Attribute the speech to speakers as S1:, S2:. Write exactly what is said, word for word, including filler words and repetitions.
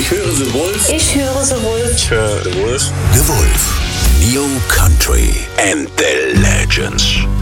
S1: Ich höre The Wolf.
S2: Ich höre The Wolf.
S1: Ich höre The Wolf.
S3: The Wolf. New Country and the Legends.